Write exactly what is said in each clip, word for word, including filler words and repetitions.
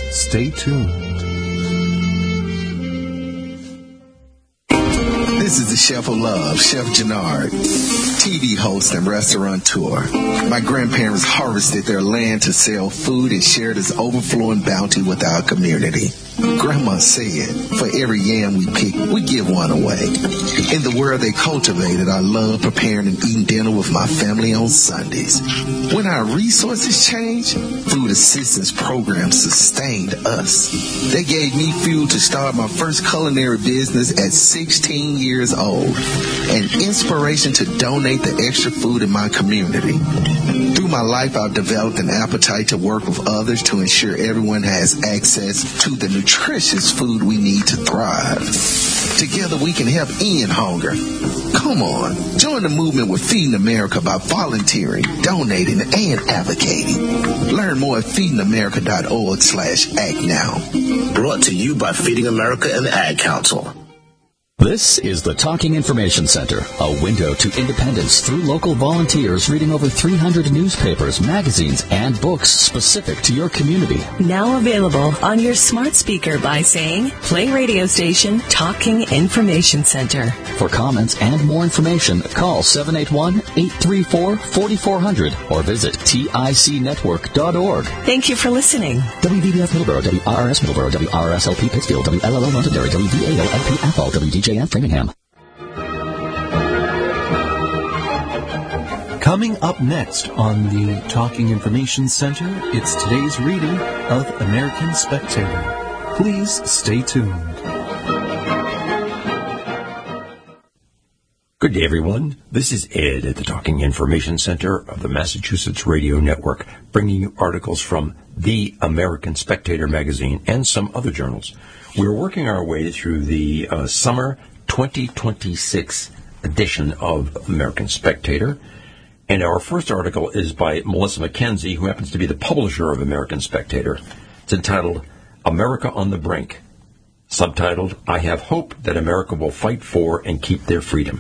stay tuned. This is the Chef of Love, Chef Jannard, T V host and restaurateur. My grandparents harvested their land to sell food and share this overflowing bounty with our community. Grandma said, for every yam we pick, we give one away. In the world they cultivated, I love preparing and eating dinner with my family on Sundays. When our resources changed, food assistance programs sustained us. They gave me fuel to start my first culinary business at sixteen years old, and inspiration to donate the extra food in my community. Through my life, I've developed an appetite to work with others to ensure everyone has access to the nutritious food we need to thrive. Together we can help end hunger. Come on, join the movement with Feeding America by volunteering, donating, and advocating. Learn more at feeding america dot org slash act now. Brought to you by Feeding America and the Ad Council. This is the Talking Information Center, a window to independence through local volunteers reading over three hundred newspapers, magazines, and books specific to your community. Now available on your smart speaker by saying, play radio station Talking Information Center. For comments and more information, call seven eight one, eight three four, four four zero zero or visit tic network dot org. Thank you for listening. W B B F Middleborough, W R R S Middleborough, W R R S L P Pittsfield, W L L O Londonderry, W D A O L P Athol, W D J F Framingham. Coming up next on the Talking Information Center, it's today's reading of American Spectator. Please stay tuned. Good day, everyone. This is Ed at the Talking Information Center of the Massachusetts Radio Network, bringing you articles from the American Spectator magazine and some other journals. We're working our way through the uh, summer twenty twenty-six edition of American Spectator, and our first article is by Melissa McKenzie, who happens to be the publisher of American Spectator. It's entitled, America on the Brink, subtitled, I Have Hope That America Will Fight For and Keep Their Freedom.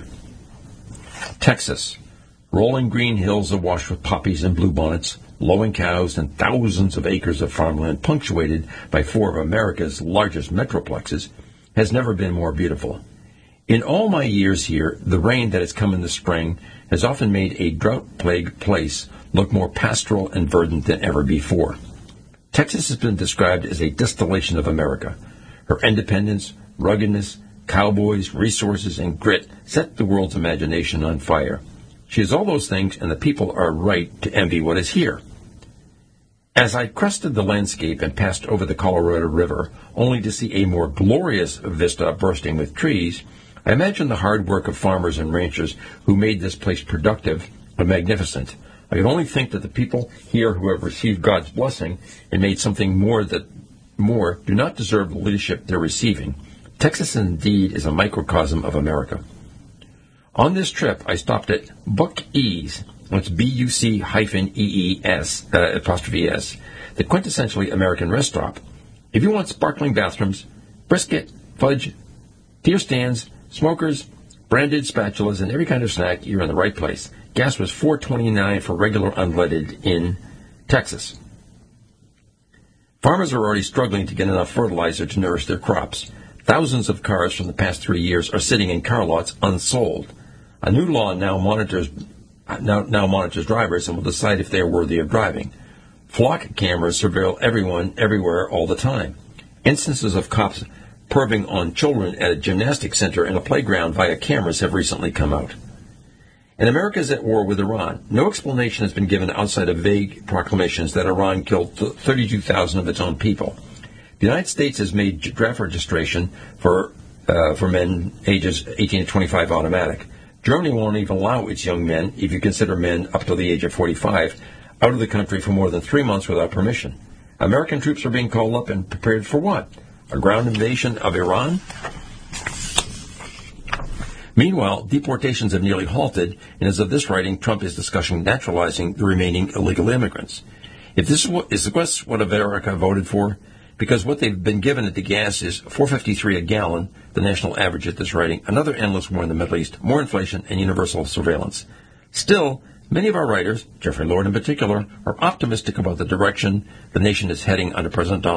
Texas. Rolling green hills awash with poppies and bluebonnets, lowing cows, and thousands of acres of farmland punctuated by four of America's largest metroplexes has never been more beautiful. In all my years here, the rain that has come in the spring has often made a drought-plagued place look more pastoral and verdant than ever before. Texas has been described as a distillation of America. Her independence, ruggedness, cowboys, resources, and grit set the world's imagination on fire. She is all those things, and the people are right to envy what is here. As I crested the landscape and passed over the Colorado River, only to see a more glorious vista bursting with trees, I imagined the hard work of farmers and ranchers who made this place productive and magnificent. I could only think that the people here who have received God's blessing and made something more that more do not deserve the leadership they're receiving. Texas indeed is a microcosm of America. On this trip, I stopped at Buc-ee's. It's B U C hyphen E E S, uh, apostrophe S, the quintessentially American rest stop. If you want sparkling bathrooms, brisket, fudge, deer stands, smokers, branded spatulas, and every kind of snack, you're in the right place. Gas was four twenty-nine for regular unleaded in Texas. Farmers are already struggling to get enough fertilizer to nourish their crops. Thousands of cars from the past three years are sitting in car lots unsold. A new law now monitors now, now monitors drivers and will decide if they are worthy of driving. Flock cameras surveil everyone, everywhere, all the time. Instances of cops perving on children at a gymnastics center and a playground via cameras have recently come out. And America is at war with Iran. No explanation has been given outside of vague proclamations that Iran killed thirty-two thousand of its own people. The United States has made draft registration for uh, for men ages eighteen to twenty-five automatic. Germany won't even allow its young men, if you consider men up to the age of forty-five, out of the country for more than three months without permission. American troops are being called up and prepared for what? A ground invasion of Iran? Meanwhile, deportations have nearly halted, and as of this writing, Trump is discussing naturalizing the remaining illegal immigrants. If this is what, is this what America voted for? Because what they've been given at the gas is four fifty-three a gallon, the national average at this writing, another endless war in the Middle East, more inflation, and universal surveillance. Still, many of our writers, Jeffrey Lord in particular, are optimistic about the direction the nation is heading under President Donald